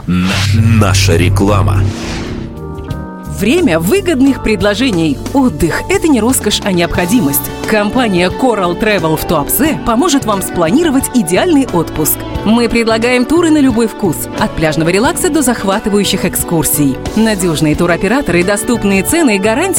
Наша реклама. Время выгодных предложений. Отдых – это не роскошь, а необходимость. Компания Coral Travel в Туапсе поможет вам спланировать идеальный отпуск. Мы предлагаем туры на любой вкус. От пляжного релакса до захватывающих экскурсий. Надежные туроператоры, доступные цены и гарантии